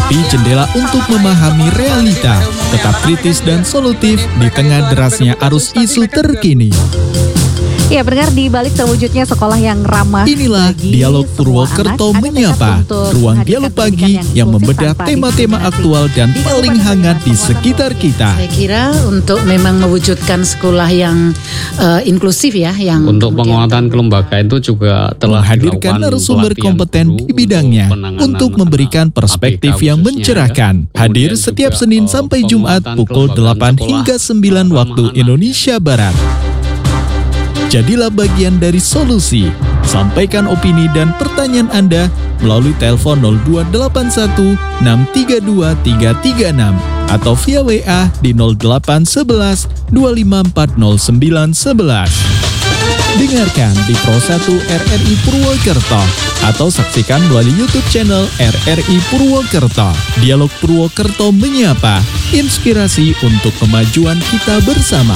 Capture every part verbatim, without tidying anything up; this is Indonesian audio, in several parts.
tapi jendela untuk memahami realita. Tetap kritis dan solutif di tengah derasnya arus isu terkini. Ya, pendengar, di balik terwujudnya sekolah yang ramah. Inilah Dialog Purwokerto Menyapa, ruang dialog pagi yang membedah tema-tema aktual dan paling hangat di sekitar kita. Saya kira untuk memang mewujudkan sekolah yang uh, inklusif ya, yang untuk penguatan kelembagaan itu juga telah menghadirkan narasumber kompeten di bidangnya untuk memberikan perspektif yang mencerahkan. Hadir setiap Senin sampai Jumat pukul delapan hingga sembilan waktu Indonesia Barat. Jadilah bagian dari solusi. Sampaikan opini dan pertanyaan Anda melalui telepon nol dua delapan satu enam tiga dua tiga tiga enam atau via W A di nol delapan satu satu dua lima empat nol sembilan satu satu. Dengarkan di Pro satu R R I Purwokerto atau saksikan melalui YouTube channel R R I Purwokerto. Dialog Purwokerto Menyapa, inspirasi untuk kemajuan kita bersama.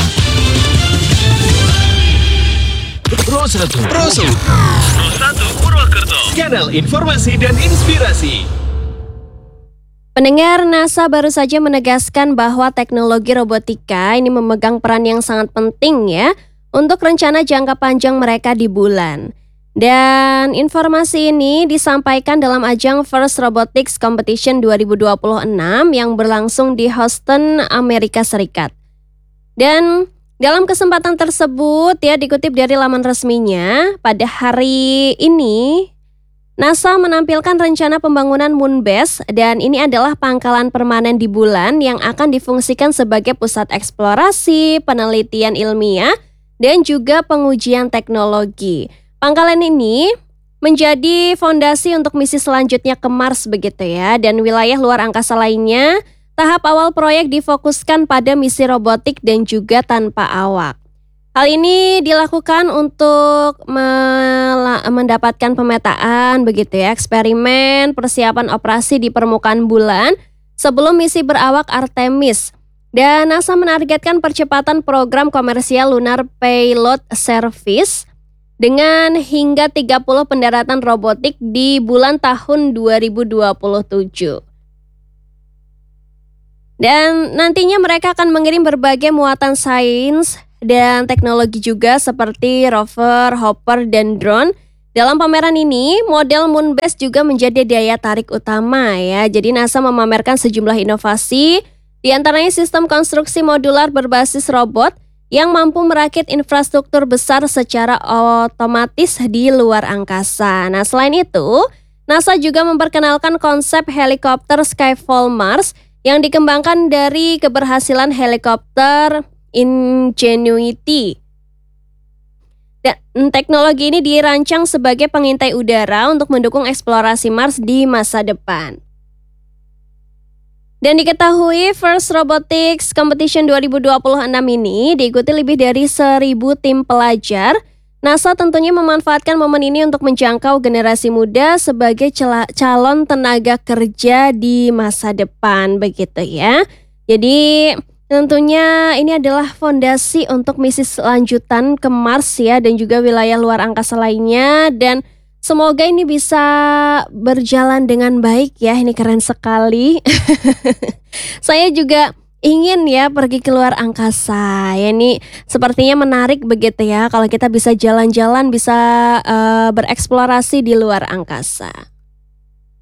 Pro satu, Pro satu, Pro satu Purwokerto, kanal informasi dan inspirasi. Pendengar, NASA baru saja menegaskan bahwa teknologi robotika ini memegang peran yang sangat penting ya untuk rencana jangka panjang mereka di bulan. Dan informasi ini disampaikan dalam ajang First Robotics Competition dua ribu dua puluh enam yang berlangsung di Houston, Amerika Serikat. Dan dalam kesempatan tersebut ya, dikutip dari laman resminya, pada hari ini NASA menampilkan rencana pembangunan Moon Base, dan ini adalah pangkalan permanen di bulan yang akan difungsikan sebagai pusat eksplorasi, penelitian ilmiah, dan juga pengujian teknologi. Pangkalan ini menjadi fondasi untuk misi selanjutnya ke Mars begitu ya, dan wilayah luar angkasa lainnya. Tahap awal proyek difokuskan pada misi robotik dan juga tanpa awak. Hal ini dilakukan untuk mendapatkan pemetaan begitu ya, eksperimen, persiapan operasi di permukaan bulan sebelum misi berawak Artemis. Dan NASA menargetkan percepatan program komersial Lunar Payload Service dengan hingga tiga puluh pendaratan robotik di bulan tahun dua ribu dua puluh tujuh. Dan nantinya mereka akan mengirim berbagai muatan sains dan teknologi juga seperti rover, hopper, dan drone. Dalam pameran ini, model Moon Base juga menjadi daya tarik utama ya. Jadi NASA memamerkan sejumlah inovasi, di antaranya sistem konstruksi modular berbasis robot yang mampu merakit infrastruktur besar secara otomatis di luar angkasa. Nah, selain itu, NASA juga memperkenalkan konsep helikopter Skyfall Mars yang dikembangkan dari keberhasilan helikopter Ingenuity. Dan teknologi ini dirancang sebagai pengintai udara untuk mendukung eksplorasi Mars di masa depan. Dan diketahui First Robotics Competition dua ribu dua puluh enam ini diikuti lebih dari seribu tim pelajar. NASA tentunya memanfaatkan momen ini untuk menjangkau generasi muda sebagai cela- calon tenaga kerja di masa depan begitu ya. Jadi tentunya ini adalah fondasi untuk misi selanjutan ke Mars ya, dan juga wilayah luar angkasa lainnya, dan semoga ini bisa berjalan dengan baik ya. Ini keren sekali. Saya juga ingin ya pergi keluar angkasa. Ya, ini sepertinya menarik begitu ya kalau kita bisa jalan-jalan, bisa uh, bereksplorasi di luar angkasa.